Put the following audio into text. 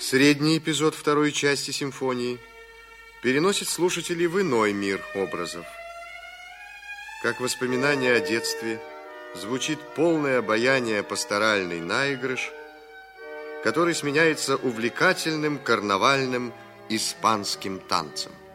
Средний эпизод второй части симфонии переносит слушателей в иной мир образов. Как воспоминание о детстве звучит полное обаяние пасторальный наигрыш, который сменяется увлекательным карнавальным испанским танцем.